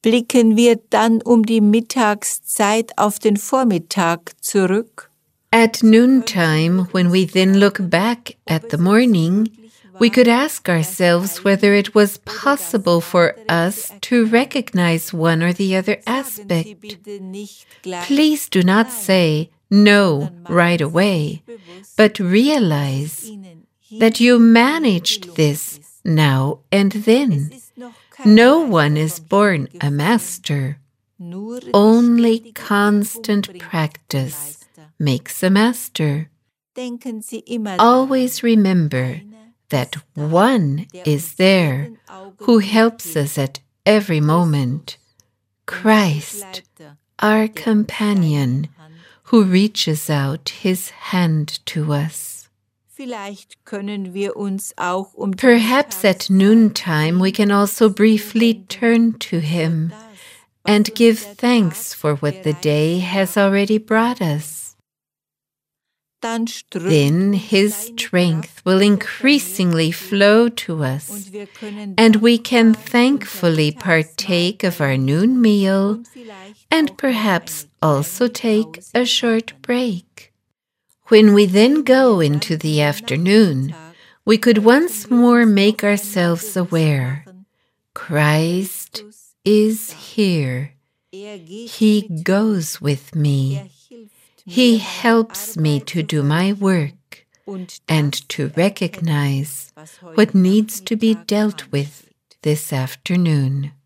Blicken wir dann die Mittagszeit auf den Vormittag zurück? At noontime, when we then look back at the morning, we could ask ourselves whether it was possible for us to recognize one or the other aspect. Please do not say no right away, but realize that you managed this now and then. No one is born a master. Only constant practice makes a master. Always remember that one is there who helps us at every moment. Christ, our companion, who reaches out his hand to us. Perhaps at noontime we can also briefly turn to him and give thanks for what the day has already brought us. Then his strength will increasingly flow to us, and we can thankfully partake of our noon meal and perhaps also take a short break. When we then go into the afternoon, we could once more make ourselves aware. Christ is here. He goes with me. He helps me to do my work and to recognize what needs to be dealt with this afternoon.